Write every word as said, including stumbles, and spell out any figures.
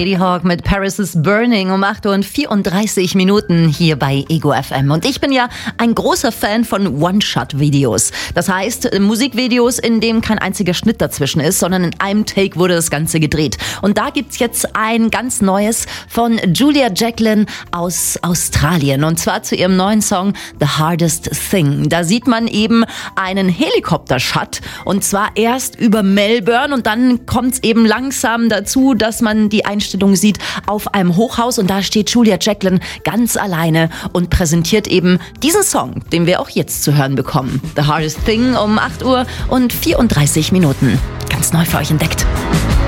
Ladyhawk mit Paris is Burning um acht Uhr und vierunddreißig Minuten hier bei Ego F M. Und ich bin ja ein großer Fan von One-Shot-Videos. Das heißt, Musikvideos, in dem kein einziger Schnitt dazwischen ist, sondern in einem Take wurde das Ganze gedreht. Und da gibt's jetzt ein ganz neues von Julia Jacklin aus Australien. Und zwar zu ihrem neuen Song The Hardest Thing. Da sieht man eben einen Helikopter-Shot. Und zwar erst über Melbourne und dann kommt's eben langsam dazu, dass man die Einstellung sieht auf einem Hochhaus und da steht Julia Jacklin ganz alleine und präsentiert eben diesen Song, den wir auch jetzt zu hören bekommen. The Hardest Thing um acht Uhr und vierunddreißig Minuten. Ganz neu für euch entdeckt.